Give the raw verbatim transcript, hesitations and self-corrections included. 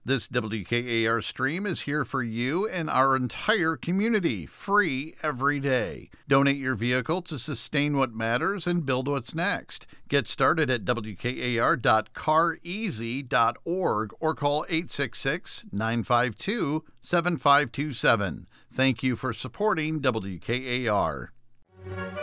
This W K A R stream is here for you and our entire community, free every day. Donate your vehicle to sustain what matters and build what's next. Get started at W K A R dot car easy dot org or call eight six six, nine five two, seven five two seven. Thank you for supporting W K A R.